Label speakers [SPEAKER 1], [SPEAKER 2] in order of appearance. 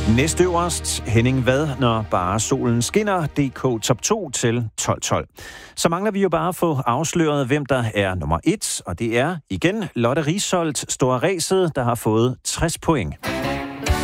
[SPEAKER 1] Næstøverst Henning Vad, når bare solen skinner, DK top 2 til 12-12. Så mangler vi jo bare at få afsløret, hvem der er nummer 1, og det er igen Lotte Risholdt, Store Ræset, der har fået 60 point.